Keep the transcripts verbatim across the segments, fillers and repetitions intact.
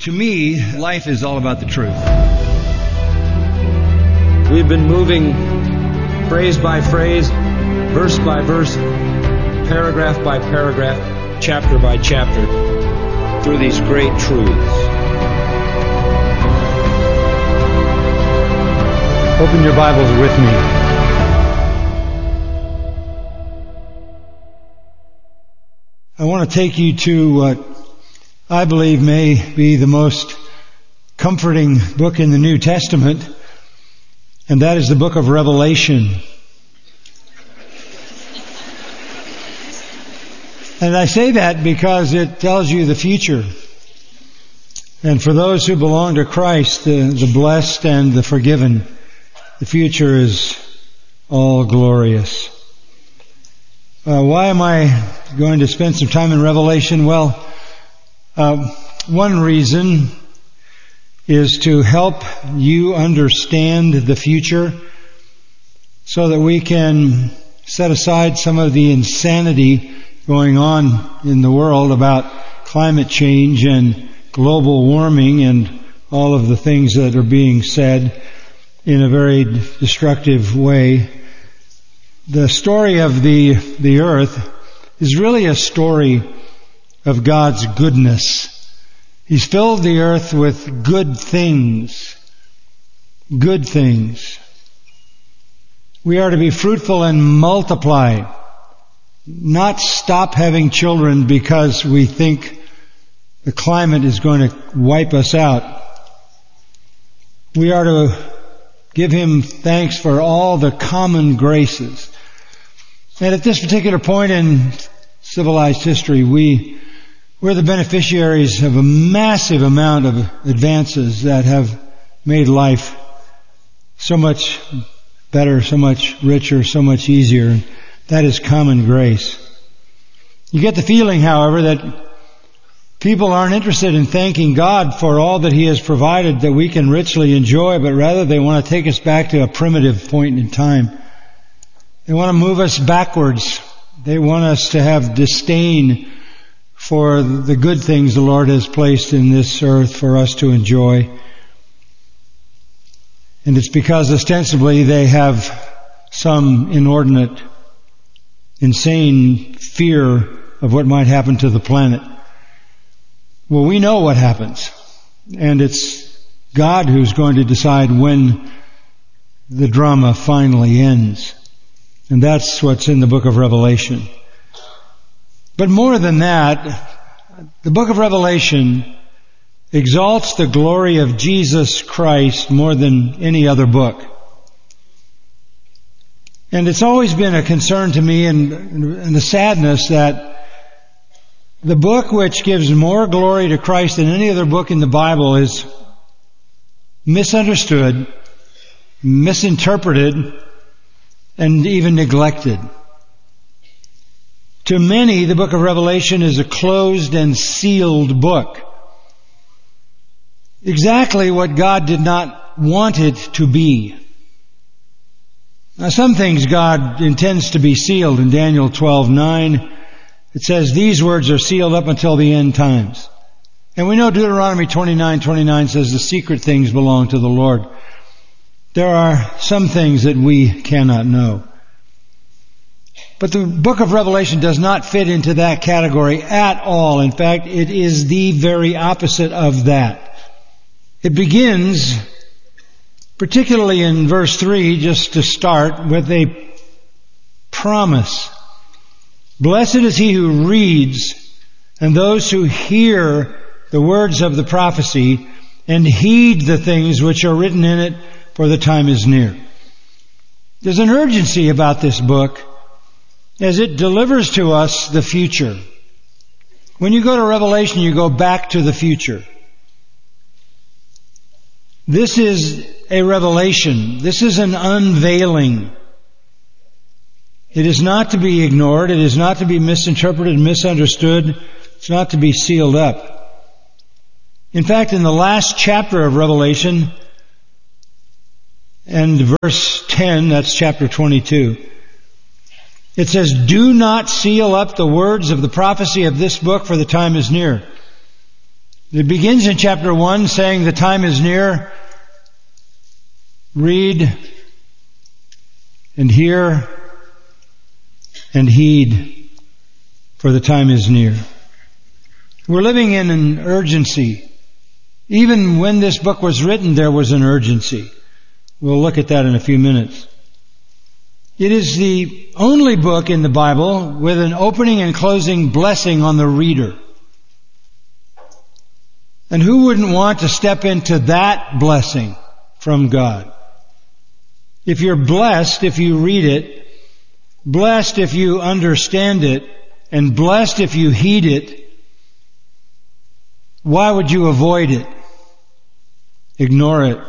To me, life is all about the truth. We've been moving phrase by phrase, verse by verse, paragraph by paragraph, chapter by chapter, through these great truths. Open your Bibles with me. I want to take you to what I believe may be the most comforting book in the New Testament, and that is the book of Revelation. And I say that because it tells you the future. And for those who belong to Christ, the, the blessed and the forgiven, the future is all glorious. Uh, why am I going to spend some time in Revelation? Well, uh, one reason is to help you understand the future so that we can set aside some of the insanity going on in the world about climate change and global warming and all of the things that are being said in a very destructive way. The story of the, the earth is really a story of God's goodness. He's filled the earth with good things. Good things. We are to be fruitful and multiply. Not stop having children because we think the climate is going to wipe us out. We are to give Him thanks for all the common graces. And at this particular point in civilized history, we, we're the beneficiaries of a massive amount of advances that have made life so much better, so much richer, so much easier. That is common grace. You get the feeling, however, that people aren't interested in thanking God for all that He has provided that we can richly enjoy, but rather they want to take us back to a primitive point in time. They want to move us backwards. They want us to have disdain for the good things the Lord has placed in this earth for us to enjoy. And it's because ostensibly they have some inordinate, insane fear of what might happen to the planet. Well, we know what happens. And it's God who's going to decide when the drama finally ends. And that's what's in the book of Revelation. But more than that, the book of Revelation exalts the glory of Jesus Christ more than any other book. And it's always been a concern to me and, and a sadness that the book which gives more glory to Christ than any other book in the Bible is misunderstood, misinterpreted, and even neglected. To many, the book of Revelation is a closed and sealed book. Exactly what God did not want it to be. Now, some things God intends to be sealed. In Daniel twelve nine, it says, "These words are sealed up until the end times." And we know Deuteronomy twenty-nine twenty-nine says the secret things belong to the Lord. There are some things that we cannot know. But the book of Revelation does not fit into that category at all. In fact, it is the very opposite of that. It begins, particularly in verse three, just to start, with a promise. Blessed is he who reads and those who hear the words of the prophecy and heed the things which are written in it, for the time is near. There's an urgency about this book as it delivers to us the future. When you go to Revelation, you go back to the future. This is a revelation. This is an unveiling. It is not to be ignored. It is not to be misinterpreted, misunderstood. It's not to be sealed up. In fact, in the last chapter of Revelation, and verse ten, that's chapter twenty-two, it says, "Do not seal up the words of the prophecy of this book, for the time is near." It begins in chapter one saying the time is near. Read and hear and heed, for the time is near. We're living in an urgency. Even when this book was written, there was an urgency. We'll look at that in a few minutes. It is the only book in the Bible with an opening and closing blessing on the reader. And who wouldn't want to step into that blessing from God? If you're blessed if you read it, blessed if you understand it, and blessed if you heed it, why would you avoid it? Ignore it.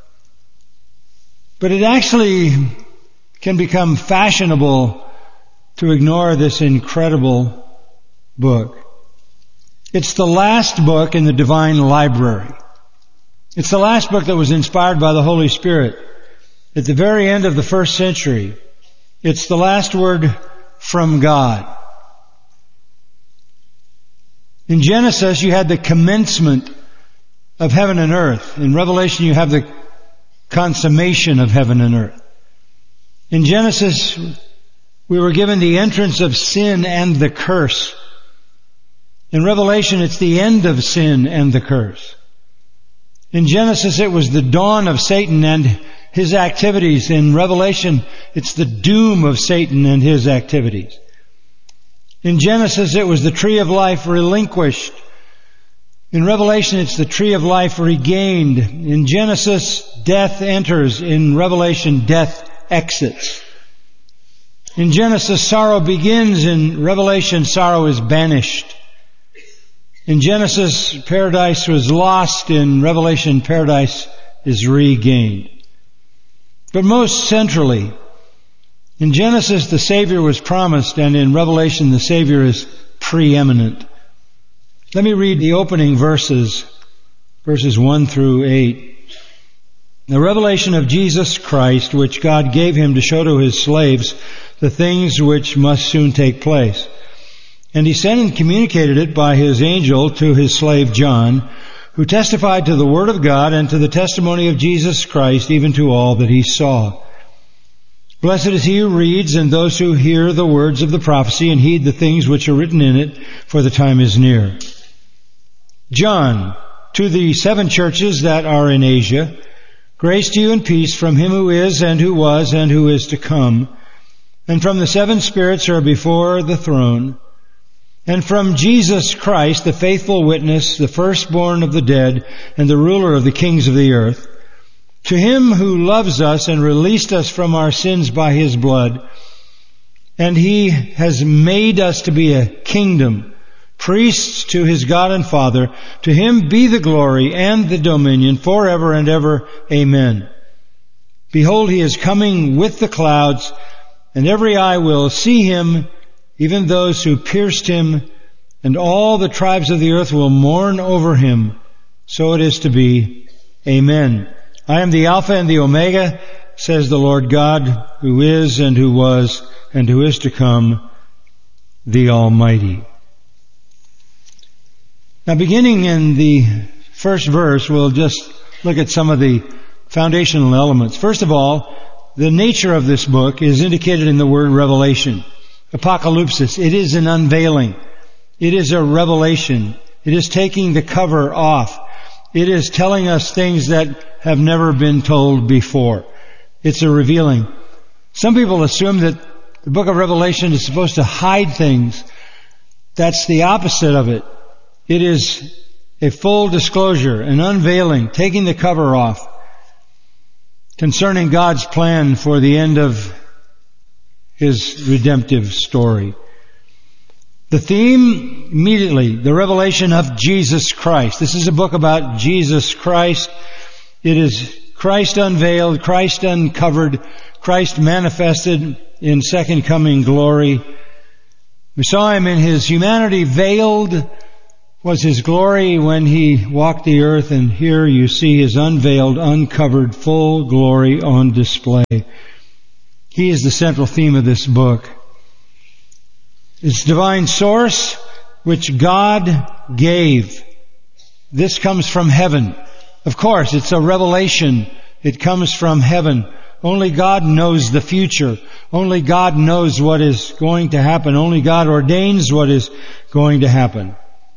But it actually can become fashionable to ignore this incredible book. It's the last book in the divine library. It's the last book that was inspired by the Holy Spirit at the very end of the first century. It's the last word from God. In Genesis, you had the commencement of heaven and earth. In Revelation, you have the consummation of heaven and earth. In Genesis, we were given the entrance of sin and the curse. In Revelation, it's the end of sin and the curse. In Genesis, it was the dawn of Satan and his activities. In Revelation, it's the doom of Satan and his activities. In Genesis, it was the tree of life relinquished. In Revelation, it's the tree of life regained. In Genesis, death enters. In Revelation, death exits. In Genesis, sorrow begins. In Revelation, sorrow is banished. In Genesis, paradise was lost. In Revelation, paradise is regained. But most centrally, in Genesis, the Savior was promised, and in Revelation, the Savior is preeminent. Let me read the opening verses, verses one through eight. The revelation of Jesus Christ, which God gave him to show to his slaves the things which must soon take place. And he sent and communicated it by his angel to his slave John, who testified to the word of God and to the testimony of Jesus Christ, even to all that he saw. Blessed is he who reads and those who hear the words of the prophecy and heed the things which are written in it, for the time is near. John, to the seven churches that are in Asia, grace to you and peace from him who is and who was and who is to come, and from the seven spirits who are before the throne, and from Jesus Christ, the faithful witness, the firstborn of the dead, and the ruler of the kings of the earth, to him who loves us and released us from our sins by his blood, and he has made us to be a kingdom, priests to his God and Father, to him be the glory and the dominion forever and ever. Amen. Behold, he is coming with the clouds, and every eye will see him, even those who pierced him, and all the tribes of the earth will mourn over him. So it is to be. Amen. I am the Alpha and the Omega, says the Lord God, who is and who was and who is to come, the Almighty. Now, beginning in the first verse, we'll just look at some of the foundational elements. First of all, the nature of this book is indicated in the word revelation. Apocalypsis. It is an unveiling. It is a revelation. It is taking the cover off. It is telling us things that have never been told before. It's a revealing. Some people assume that the book of Revelation is supposed to hide things. That's the opposite of it. It is a full disclosure, an unveiling, taking the cover off concerning God's plan for the end of his redemptive story. The theme, immediately, the revelation of Jesus Christ. This is a book about Jesus Christ. It is Christ unveiled, Christ uncovered, Christ manifested in second coming glory. We saw him in his humanity. Veiled was his glory when he walked the earth, and here you see his unveiled, uncovered, full glory on display. He is the central theme of this book. Its divine source, which God gave. this comes from heaven. Of course, it's a revelation. It comes from heaven. Only God knows the future. Only God knows what is going to happen. Only God ordains what is going to happen.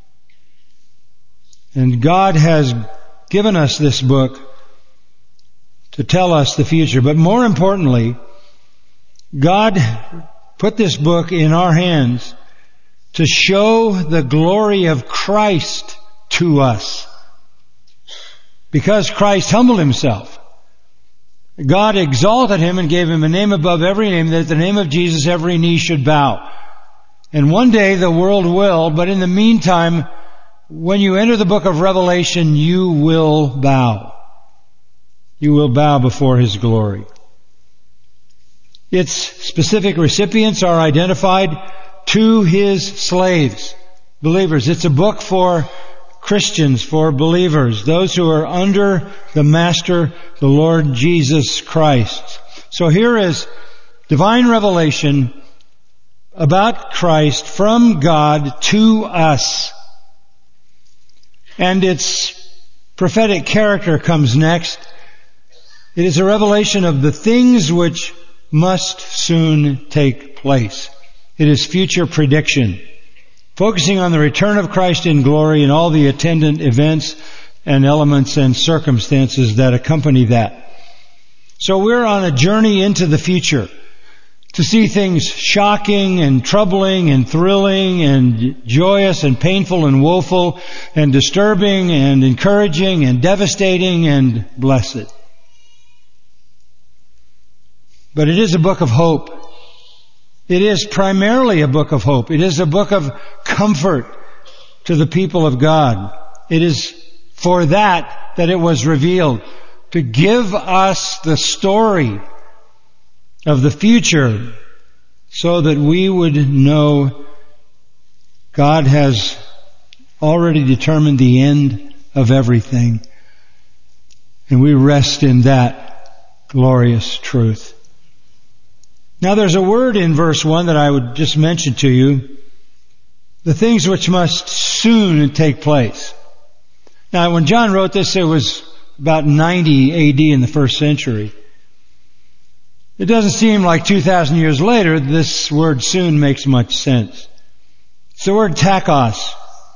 And God has given us this book to tell us the future. But more importantly, God put this book in our hands to show the glory of Christ to us. Because Christ humbled himself, God exalted him and gave him a name above every name, that at the name of Jesus every knee should bow. And one day the world will, but in the meantime, when you enter the book of Revelation, you will bow. You will bow before his glory. Its specific recipients are identified to his slaves, believers. It's a book for Christians, for believers, those who are under the Master, the Lord Jesus Christ. So here is divine revelation about Christ from God to us. And its prophetic character comes next. It is a revelation of the things which must soon take place. It is future prediction, focusing on the return of Christ in glory and all the attendant events and elements and circumstances that accompany that. So we're on a journey into the future to see things shocking and troubling and thrilling and joyous and painful and woeful and disturbing and encouraging and devastating and blessed. But it is a book of hope. It is primarily a book of hope. It is a book of comfort to the people of God. It is for that that it was revealed, to give us the story of the future so that we would know God has already determined the end of everything. And we rest in that glorious truth. Now there's a word in verse one that I would just mention to you. The things which must soon take place. Now when John wrote this, it was about ninety A D in the first century. It doesn't seem like two thousand years later this word soon makes much sense. It's the word takos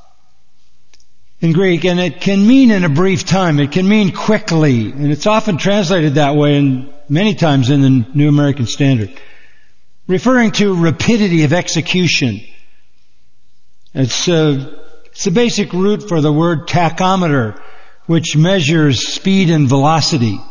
in Greek, and it can mean in a brief time. It can mean quickly, and it's often translated that way and many times in the New American Standard, referring to rapidity of execution. It's, uh, it's the basic root for the word tachometer, which measures speed and velocity.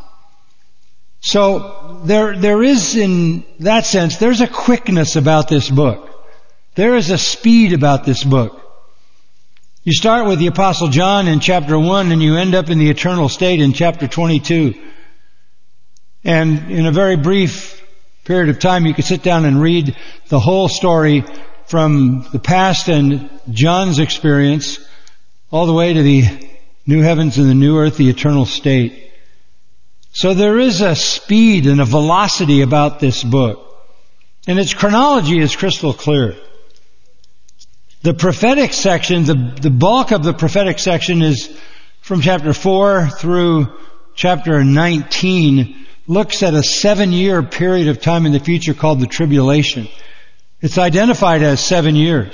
So there, there is, in that sense, there's a quickness about this book. There is a speed about this book. You start with the Apostle John in chapter one and you end up in the eternal state in chapter twenty-two. And in a very brief period of time, you could sit down and read the whole story from the past and John's experience all the way to the new heavens and the new earth, the eternal state. So there is a speed and a velocity about this book. And its chronology is crystal clear. The prophetic section, the, the bulk of the prophetic section is from chapter four through chapter nineteen, looks at a seven-year period of time in the future called the tribulation. It's identified as seven years.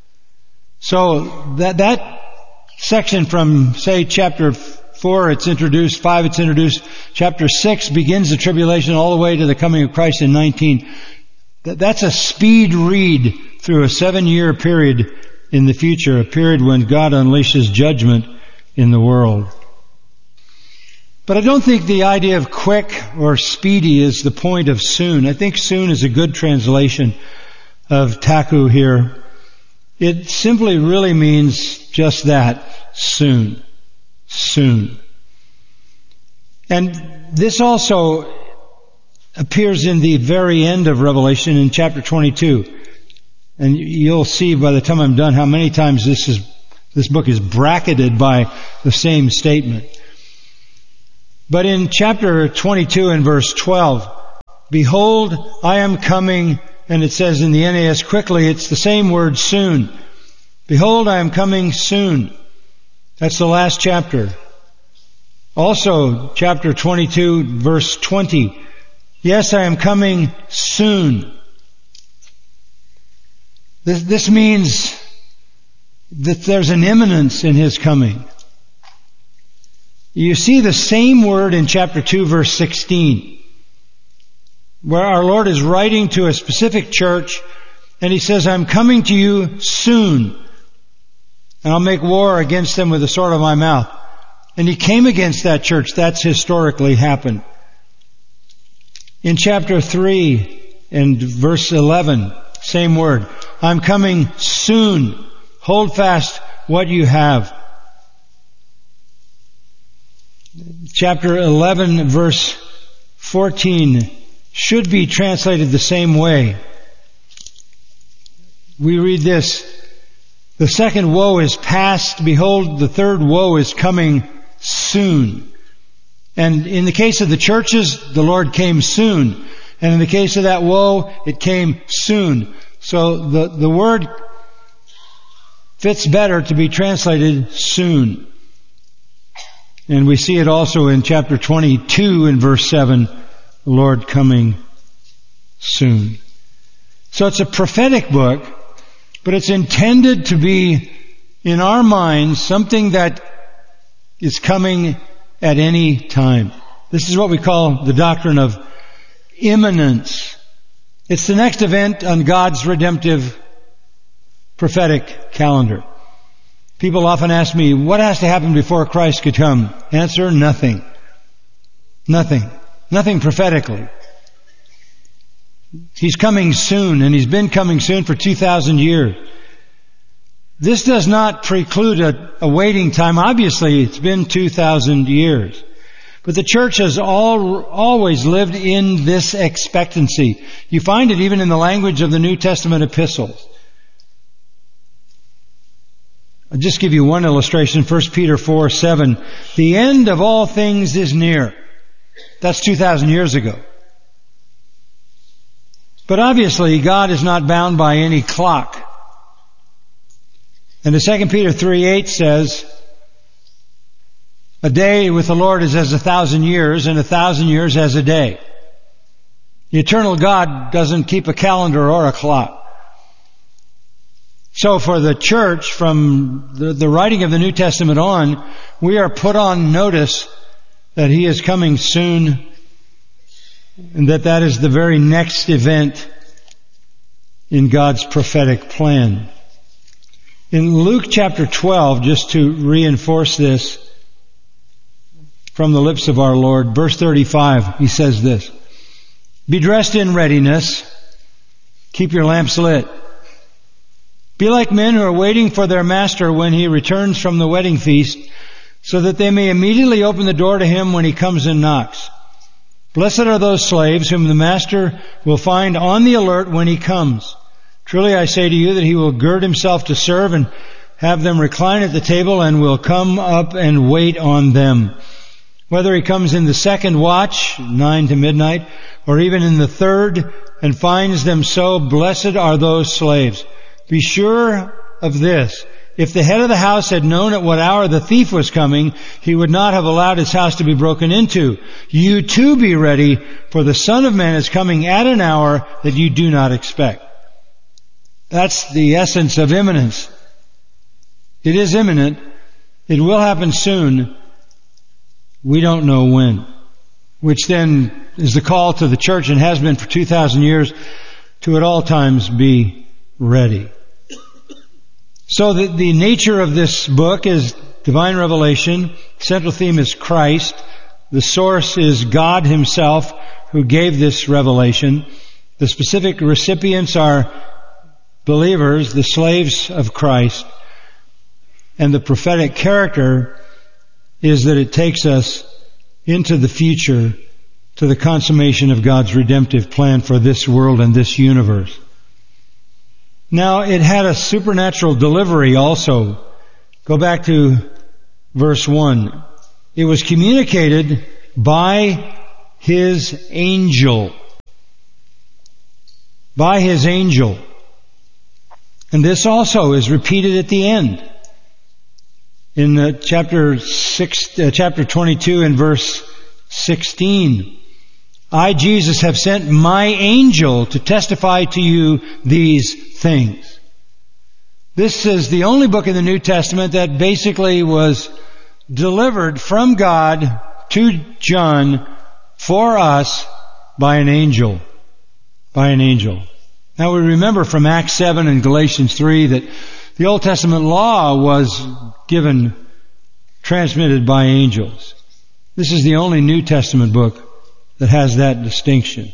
So that, that section from, say, chapter four, it's introduced, five, it's introduced, chapter six begins the tribulation all the way to the coming of Christ in nineteen. That, that's a speed read through a seven-year period in the future, a period when God unleashes judgment in the world. But I don't think the idea of quick or speedy is the point of soon. I think soon is a good translation of taku here. It simply really means just that, soon. Soon. And this also appears in the very end of Revelation in chapter twenty-two. And you'll see by the time I'm done how many times this is, this book is bracketed by the same statement. But in chapter twenty-two and verse twelve, behold, I am coming, and it says in the N A S quickly, it's the same word soon. Behold, I am coming soon. That's the last chapter. Also, chapter twenty-two, verse twenty. Yes, I am coming soon. This, this means that there's an imminence in His coming. You see the same word in chapter two, verse sixteen, where our Lord is writing to a specific church, and He says, I'm coming to you soon, and I'll make war against them with the sword of my mouth. And He came against that church. That's historically happened. In chapter three and verse eleven, same word. I'm coming soon. Hold fast what you have. Chapter eleven, verse fourteen should be translated the same way. We read this: the second woe is past. Behold, the third woe is coming soon. And in the case of the churches, the Lord came soon. And in the case of that woe, it came soon. So the, the word fits better to be translated soon. And we see it also in chapter twenty-two and verse seven, the Lord coming soon. So it's a prophetic book, but it's intended to be, in our minds, something that is coming at any time. This is what we call the doctrine of imminence. It's the next event on God's redemptive prophetic calendar. People often ask me, what has to happen before Christ could come? Answer, nothing. Nothing. Nothing prophetically. He's coming soon, and He's been coming soon for two thousand years. This does not preclude a, a waiting time. Obviously, it's been two thousand years. But the church has all, always lived in this expectancy. You find it even in the language of the New Testament epistles. I'll just give you one illustration. First Peter four seven. The end of all things is near. That's two thousand years ago. But obviously, God is not bound by any clock. And the Second Peter three eight says, a day with the Lord is as a thousand years, and a thousand years as a day. The eternal God doesn't keep a calendar or a clock. So for the church, from the, the writing of the New Testament on, we are put on notice that He is coming soon, and that that is the very next event in God's prophetic plan. In Luke chapter twelve, just to reinforce this from the lips of our Lord, verse thirty-five, He says this: be dressed in readiness, keep your lamps lit. Be like men who are waiting for their master when he returns from the wedding feast, so that they may immediately open the door to him when he comes and knocks. Blessed are those slaves whom the master will find on the alert when he comes. Truly I say to you that he will gird himself to serve and have them recline at the table, and will come up and wait on them. Whether he comes in the second watch, nine to midnight, or even in the third, and finds them so, blessed are those slaves. Be sure of this: if the head of the house had known at what hour the thief was coming, he would not have allowed his house to be broken into. You too be ready, for the Son of Man is coming at an hour that you do not expect. That's the essence of imminence. It is imminent. It will happen soon. We don't know when. Which then is the call to the church, and has been for two thousand years, to at all times be ready. So the, the nature of this book is divine revelation. Central theme is Christ. The source is God Himself, who gave this revelation. The specific recipients are believers, the slaves of Christ. And the prophetic character is that it takes us into the future, to the consummation of God's redemptive plan for this world and this universe. Now, it had a supernatural delivery also. Go back to verse one. It was communicated by His angel. By His angel. And this also is repeated at the end. In uh, chapter six, uh, chapter twenty-two and verse sixteen, I, Jesus, have sent my angel to testify to you these things. This is the only book in the New Testament that basically was delivered from God to John for us by an angel. By an angel. Now we remember from Acts seven and Galatians three that the Old Testament law was given, transmitted by angels. This is the only New Testament book that has that distinction.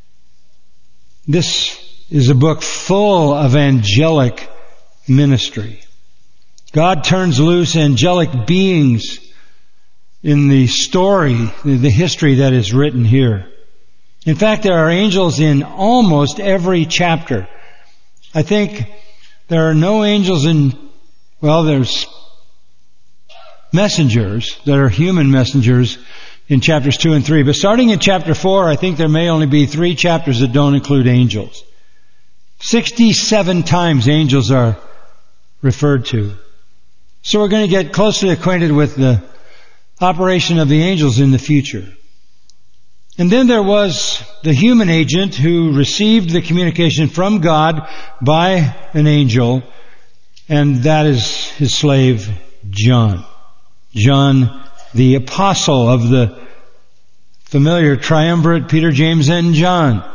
This is a book full of angelic ministry. God turns loose angelic beings in the story, the history that is written here. In fact, there are angels in almost every chapter. I think there are no angels in, well, there's messengers that are human messengers in chapters two and three. But starting in chapter four, I think there may only be three chapters that don't include angels. sixty-seven times angels are referred to. So we're going to get closely acquainted with the operation of the angels in the future. And then there was the human agent who received the communication from God by an angel, and that is his slave, John. John, the apostle of the familiar triumvirate, Peter, James, and John.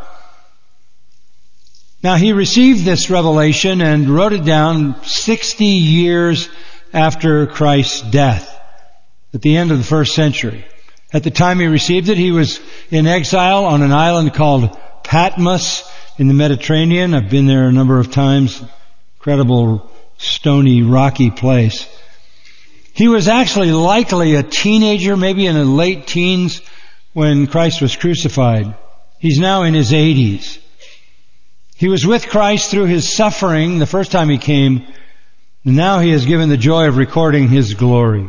Now he received this revelation and wrote it down sixty years after Christ's death, at the end of the first century. At the time he received it, he was in exile on an island called Patmos in the Mediterranean. I've been there a number of times. Incredible, stony, rocky place. He was actually likely a teenager, maybe in the late teens, when Christ was crucified. He's now in his eighties. He was with Christ through his suffering the first time he came, and now he is given the joy of recording his glory.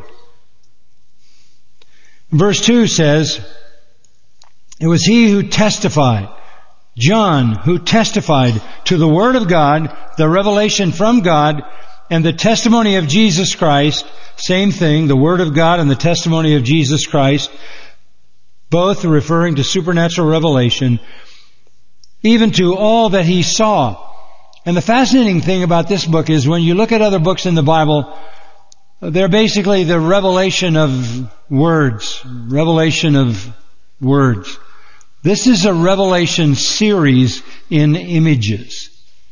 Verse two says, it was he who testified, John, who testified to the Word of God, the revelation from God, and the testimony of Jesus Christ. Same thing, the Word of God and the testimony of Jesus Christ, both referring to supernatural revelation, even to all that he saw. And the fascinating thing about this book is when you look at other books in the Bible, they're basically the revelation of words. Revelation of words. This is a revelation series in images.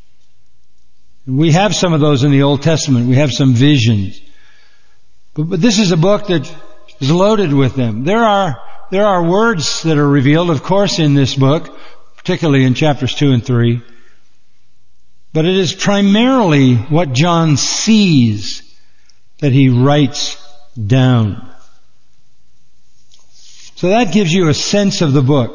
We have some of those in the Old Testament. We have some visions. But, but this is a book that is loaded with them. There are, there are words that are revealed, of course, in this book, particularly in chapters two and three. But it is primarily what John sees that he writes down. So that gives you a sense of the book.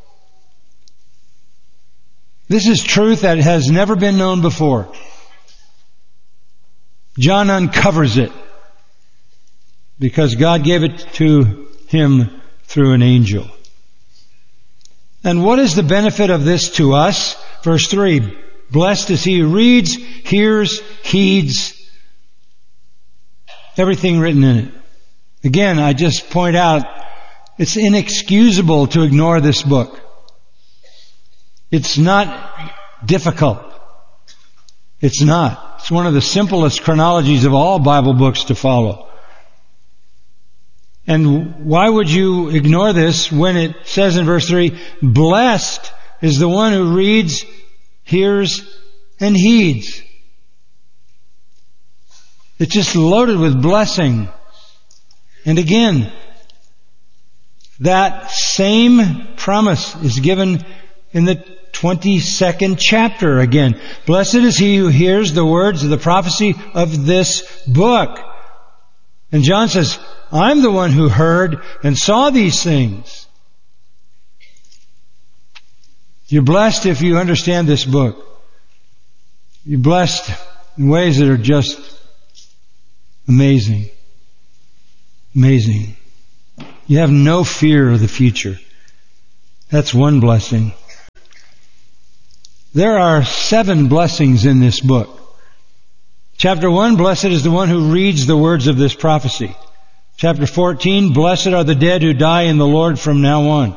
This is truth that has never been known before. John uncovers it because God gave it to him through an angel. And what is the benefit of this to us? Verse three, blessed is he who reads, hears, heeds everything written in it. Again, I just point out, it's inexcusable to ignore this book. It's not difficult. It's not. It's one of the simplest chronologies of all Bible books to follow. And why would you ignore this when it says in verse three, blessed is the one who reads, hears, and heeds. It's just loaded with blessing. And again, that same promise is given in the twenty-second chapter again. Blessed is he who hears the words of the prophecy of this book. And John says, I'm the one who heard and saw these things. You're blessed if you understand this book. You're blessed in ways that are just amazing. Amazing. You have no fear of the future. That's one blessing. There are seven blessings in this book. Chapter one, blessed is the one who reads the words of this prophecy. Chapter fourteen, blessed are the dead who die in the Lord from now on.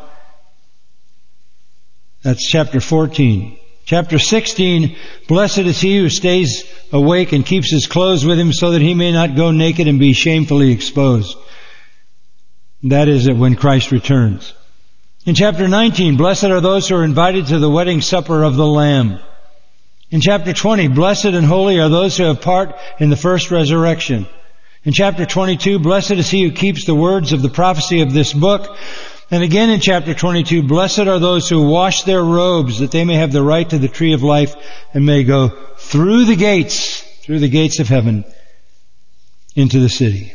That's chapter fourteen. Chapter sixteen, blessed is he who stays awake and keeps his clothes with him so that he may not go naked and be shamefully exposed. That is it when Christ returns. In chapter nineteen, blessed are those who are invited to the wedding supper of the Lamb. In chapter twenty, blessed and holy are those who have part in the first resurrection. In chapter twenty-two, blessed is he who keeps the words of the prophecy of this book. And again in chapter twenty-two, blessed are those who wash their robes that they may have the right to the tree of life and may go through the gates, through the gates of heaven into the city.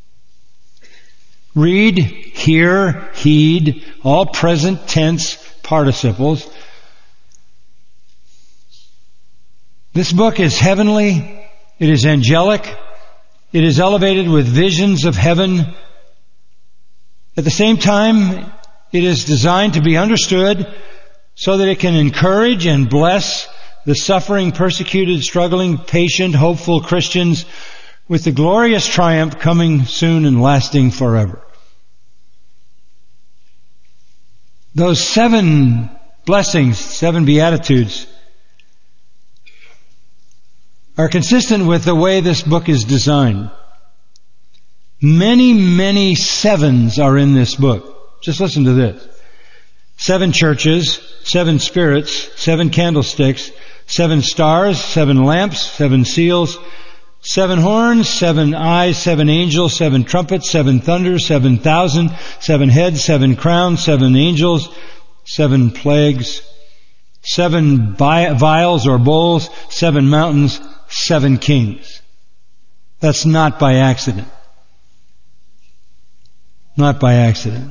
Read, hear, heed, all present tense participles. This book is heavenly, it is angelic, it is elevated with visions of heaven. At the same time, it is designed to be understood so that it can encourage and bless the suffering, persecuted, struggling, patient, hopeful Christians with the glorious triumph coming soon and lasting forever. Those seven blessings, seven beatitudes, are consistent with the way this book is designed. Many, many sevens are in this book. Just listen to this. Seven churches, seven spirits, seven candlesticks, seven stars, seven lamps, seven seals, seven horns, seven eyes, seven angels, seven trumpets, seven thunders, seven thousand, seven heads, seven crowns, seven angels, seven plagues, seven vials or bowls, seven mountains, seven kings. That's not by accident. Not by accident.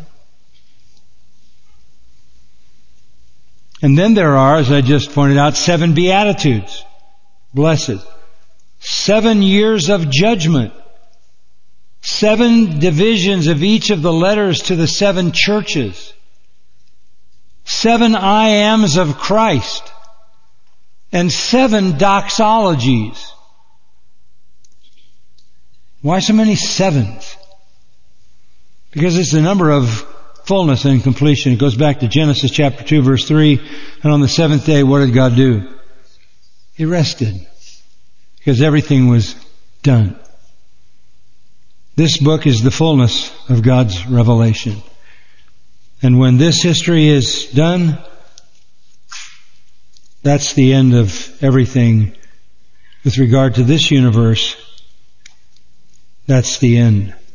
And then there are, as I just pointed out, seven beatitudes. Blessed. Seven years of judgment. Seven divisions of each of the letters to the seven churches. Seven I ams of Christ. And seven doxologies. Why so many sevens? Because it's the number of fullness and completion. It goes back to Genesis chapter two, verse three. And on the seventh day, what did God do? He rested. Because everything was done. This book is the fullness of God's revelation. And when this history is done, that's the end of everything with regard to this universe. That's the end.